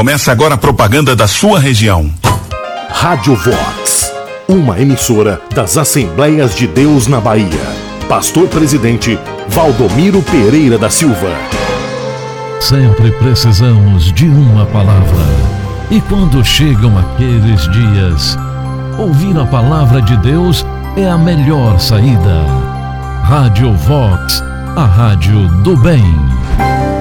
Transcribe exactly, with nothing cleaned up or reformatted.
Começa agora a propaganda da sua região. Rádio Vox, uma emissora das Assembleias de Deus na Bahia. Pastor Presidente Valdomiro Pereira da Silva. Sempre precisamos de uma palavra. E quando chegam aqueles dias, ouvir a palavra de Deus é a melhor saída. Rádio Vox, a rádio do bem.